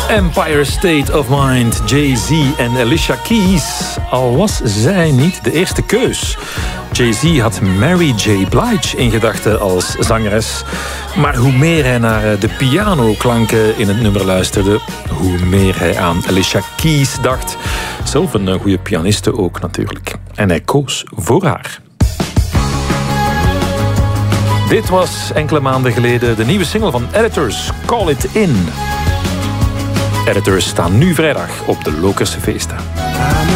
Empire State of Mind, Jay-Z en Alicia Keys. Al was zij niet de eerste keus. Jay-Z had Mary J. Blige in gedachten als zangeres. Maar hoe meer hij naar de pianoklanken in het nummer luisterde, hoe meer hij aan Alicia Keys dacht. Zelf een goede pianiste ook natuurlijk. En hij koos voor haar. Dit was enkele maanden geleden de nieuwe single van Editors, Call It In. Editors staan nu vrijdag op de Lokerse Feesten.